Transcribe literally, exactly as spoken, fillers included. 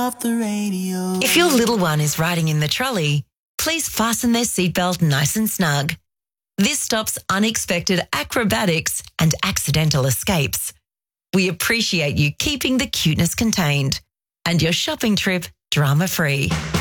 off the radio. If your little one is riding in the trolley, please fasten their seatbelt nice and snug. This stops unexpected acrobatics and accidental escapes. We appreciate you keeping the cuteness contained and your shopping trip drama-free.